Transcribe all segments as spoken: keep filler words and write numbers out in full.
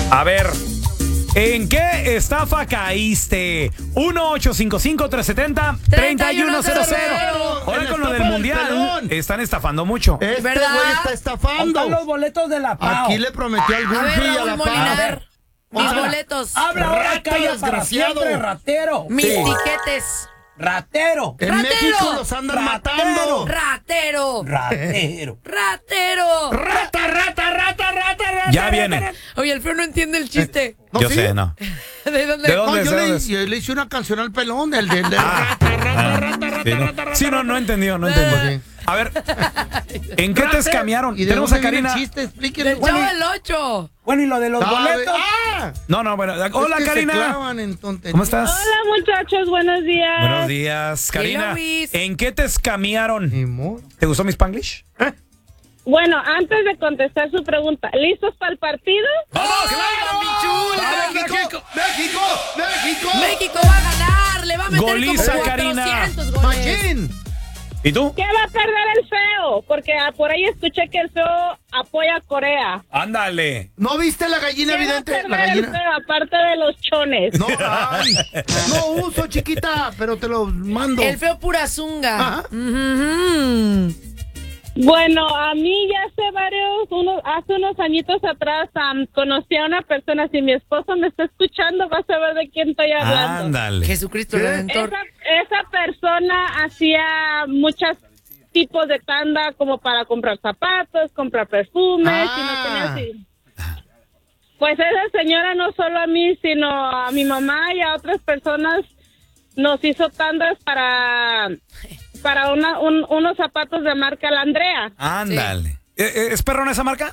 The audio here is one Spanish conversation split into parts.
A ver, ¿en qué estafa caíste? uno ocho cinco cinco, tres siete cero, tres uno cero cero. Ahora con lo del mundial, están estafando mucho. Este ¿verdad? güey está estafando. Están los boletos de la Pau. Aquí le prometió al A ver, Goofy y a Raúl la Pau. Molinar, mis Habla. boletos, Habla ahora, Rata calla para desgraciado. siempre, ratero. mis Sí. tiquetes. Ratero. En ¡Ratero! México los andan Ratero. matando. Ratero. Ratero. Ratero. Rata, rata, rata, rata, rata. Ya viene. Oye, el feo no entiende el chiste. ¿No, Yo sí? sé, no. ¿De dónde? ¿De No, dónde? yo ¿De le, dónde? yo le hice una canción al pelón, el de, el de Ah, rata, rata, ah, rata, rata, sí, no. rata, rata, Sí, no, no entendió, no entendió. A ver, ¿en qué te escamearon? ¿Y de Tenemos dónde a viene Karina. el chiste? Explíquenle. Del Chavo del Ocho. Bueno, y lo de los ¿Sabe? boletos. ¡Ah! No, no, bueno. Hola, Es que Karina. se clavan en tonterías. ¿Cómo estás? Hola muchachos, buenos días. Buenos días, Karina. Luis. ¿En qué te escamearon? Ni modo. ¿Te gustó mi Spanglish? Bueno, antes de contestar su pregunta, ¿listos para el partido? ¡Vamos, ¡Pichula! ¡México! ¡México! ¡México! México va a ganar, le va a meter Goliza, como Karina. cuatrocientos goles. ¡Machín! ¿Y tú? ¿Qué va a perder el feo? Porque ah, por ahí escuché que el feo apoya a Corea. Ándale. ¿No viste la gallina ¿Qué va a evidente? perder La el gallina. feo aparte de los chones? No, ay, no uso, chiquita, pero te lo mando. El feo pura zunga. Ajá. Ujú. Bueno, a mí ya hace varios, unos, hace unos añitos atrás am, conocí a una persona. Si mi esposo me está escuchando, va a saber de quién estoy hablando. Ándale. Jesucristo ¿Qué? Redentor. Esa, esa persona hacía muchos tipos de tanda como para comprar zapatos, comprar perfumes, Ah. y no tenía así. Pues esa señora no solo a mí, sino a mi mamá y a otras personas nos hizo tandas para para una, un- unos zapatos de marca La Andrea. Ándale. ¿Eh, eh, ¿Es perrona esa marca?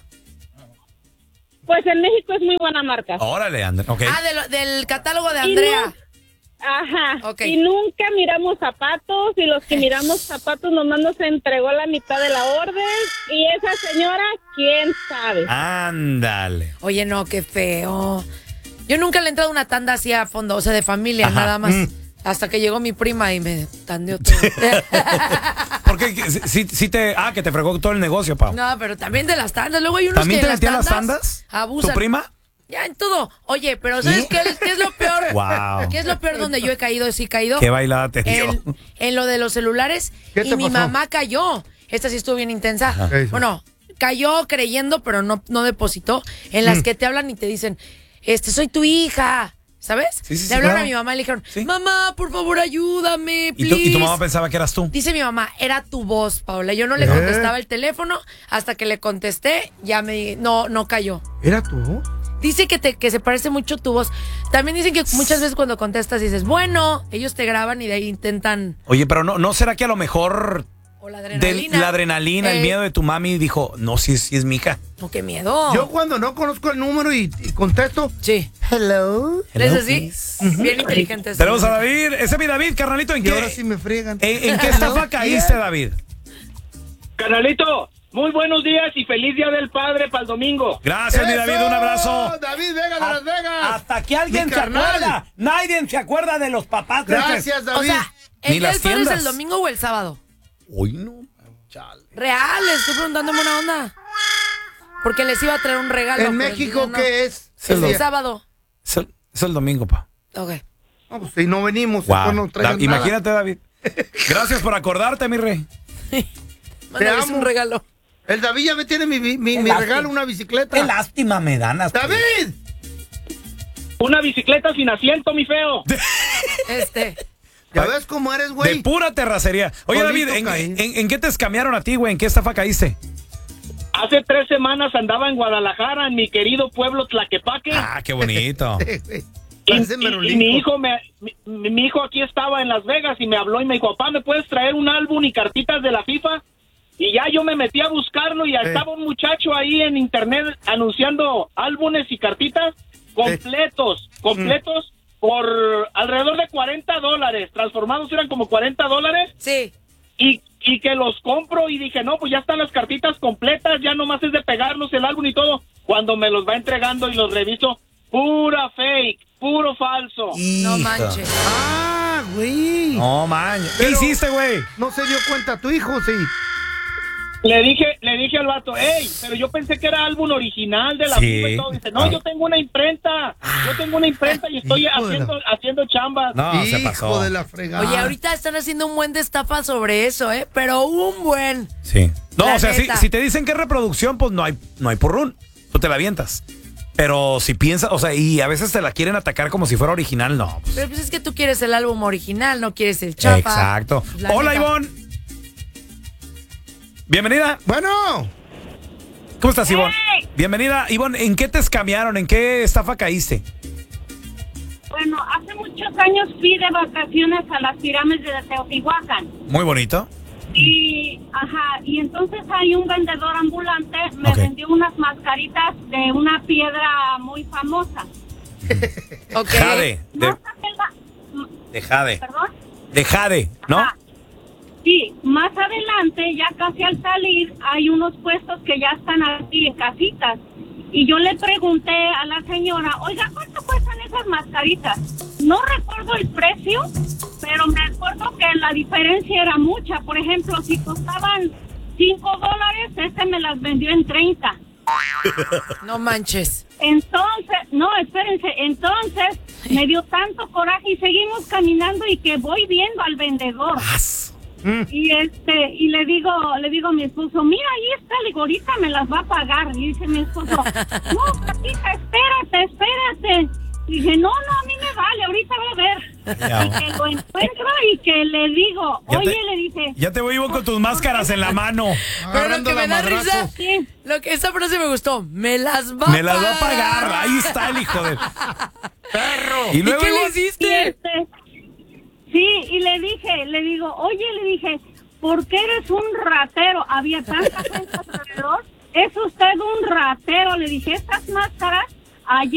Pues en México es muy buena marca. Órale, André. Ok. Ah, de lo- del catálogo de Y Andrea. no- Ajá. Ok. Y nunca miramos zapatos, y los que miramos zapatos nomás nos entregó la mitad de la orden. Y esa señora, quién sabe. Ándale. Oye, no, qué feo. Yo nunca le he entrado a una tanda así a fondo, o sea, de familia, Ajá. nada más. Mm. Hasta que llegó mi prima y me tandeó todo. Porque si, si te. Ah, que te fregó todo el negocio, Pau. No, pero también de las tandas. Luego hay unos ¿También que te en las metían las tandas tandas? abusan. ¿Tu prima? Ya, en todo. Oye, pero ¿sabes ¿Sí? qué, qué es lo peor? Wow. ¿Qué es lo peor donde yo he caído? Sí he caído. Qué bailada te dio. En, en lo de los celulares. ¿Qué Y te mi pasó? mamá cayó. Esta sí estuvo bien intensa. ¿Qué hizo? Bueno, cayó creyendo, pero no, no depositó. En las Mm. que te hablan y te dicen, este, soy tu hija. ¿Sabes? Sí, sí, sí, le hablaron claro. a mi mamá y le dijeron, Sí. mamá, por favor, ayúdame, ¿Y tu, please. y tu mamá pensaba que eras tú. Dice mi mamá, era tu voz, Paola. Yo no le ¿Eh? contestaba el teléfono. Hasta que le contesté, ya me... No, no cayó. ¿Era tú? Dice que, te, que se parece mucho tu voz. También dicen que muchas veces cuando contestas dices, bueno, ellos te graban y de ahí intentan... Oye, pero no, ¿no será que a lo mejor O la de adrenalina. la adrenalina, el Eh, miedo de tu mami dijo, no, si, si es mi hija? No, qué miedo. Yo cuando no conozco el número y, y contesto, Sí. hello. ¿Es así? Bien inteligente. Tenemos a David. Ese es mi David, carnalito. ¿En Y qué, ahora sí me friegan. ¿En, en qué estafa caíste, David? Canalito, muy buenos días y feliz Día del Padre para el domingo. Gracias, mi David. Un abrazo. David Vega de Las Vegas. Hasta que alguien Mi se carnal. acuerda. Nadie se acuerda de los papás. de Gracias, David. O sea, Ni ¿el Día las del Padre es tiendas. el domingo o el sábado? Uy, no. Real, les estoy preguntando en buena onda. Porque les iba a traer un regalo. ¿En pero México el día no. qué es? Es el Sí. sábado. Es el, es el domingo, pa. Ok. No, pues si no venimos, Wow. después no traigan Da- nada. imagínate, David. Gracias por acordarte, mi rey. Mándales amo. un regalo. El David ya me tiene mi, mi, mi Qué lástima. regalo, una bicicleta. Qué lástima me dan hasta. ¡David! Una bicicleta sin asiento, mi feo. Este. ¿Ya ves cómo eres, De güey? pura terracería. Oye, Solito David, ¿en, caí. en, en qué te escamearon a ti, güey? ¿En qué estafa caíste? Hace tres semanas andaba en Guadalajara, en mi querido pueblo Tlaquepaque. Ah, qué bonito. Y, Parece y- Merolinco. y mi hijo me, mi, mi hijo aquí estaba en Las Vegas y me habló y me dijo, papá, ¿me puedes traer un álbum y cartitas de la FIFA? Y ya yo me metí a buscarlo y estaba un muchacho ahí en internet anunciando álbumes y cartitas completos, completos por alrededor de cuarenta dólares. Transformados eran como cuarenta dólares Sí. y, y que los compro y dije, no, pues ya están las cartitas completas, ya nomás es de pegarnos el álbum y todo. Cuando me los va entregando y los reviso, pura fake, puro falso. No Hijo. manches. Ah, güey. No, man. ¿Qué Pero- hiciste, güey? No se dio cuenta tu hijo, sí. Le dije, le dije al vato, hey, pero yo pensé que era álbum original de la Sí. FIFA y todo. Dice, no, yo tengo una imprenta, yo tengo una imprenta y estoy Hijo de haciendo, la- haciendo chambas. No, se Hijo pasó. de la fregada. Oye, ahorita están haciendo un buen de estafa sobre eso, ¿eh? Pero un buen. Sí. No, La o sea, si, neta. si te dicen que es reproducción, pues no hay, no hay porrún. Tú te la avientas. Pero si piensas, o sea, y a veces te la quieren atacar como si fuera original, no. Pues, Pero pues es que tú quieres el álbum original, no quieres el chapa. exacto. La Hola, neta. Ivonne. Bienvenida. Bueno, ¿Cómo estás, Ivonne? Bienvenida, Ivonne. ¿En qué te escamearon? ¿En qué estafa caíste? Bueno, hace muchos años fui de vacaciones a las pirámides de Teotihuacán. Muy bonito. Y, ajá, y entonces hay un vendedor ambulante, me Ok. vendió unas mascaritas de una piedra muy famosa. Ok. Jade. De, Más adela- de Jade. ¿Perdón? De Jade, ¿no? Ajá. Sí, más adelante, ya casi al salir, hay unos puestos que ya están así en casitas. Y yo le pregunté a la señora, oiga, ¿cuánto cuestan esas mascaritas? No recuerdo el precio, pero me acuerdo que la diferencia era mucha. Por ejemplo, si costaban cinco dólares, este me las vendió en treinta. No manches. Entonces, no, espérense, entonces me dio tanto coraje y seguimos caminando y que voy viendo al vendedor. Y este, y le digo, le digo a mi esposo, mira, ahí está, le digo, ahorita me las va a pagar. Y dice mi esposo, no, Patita, espérate, espérate. Y dije, no, no, a mí me vale, ahorita va a ver. Ya. Y que lo encuentro y que le digo, Ya oye, te- le dije, Ya te voy, Ivonne, con tus máscaras en la mano. Pero lo agarrando que me la da madrazo. risa, sí, lo que esa frase me gustó, me las va Me las va a pagar. Ahí está el hijo de... perro. Y ¿Y luego, qué le Ivonne, y hiciste? este, sí, y le dije, le digo, oye, le dije, ¿por qué eres un ratero? Había tanta gente alrededor. Es usted un ratero, le dije, estas máscaras ayer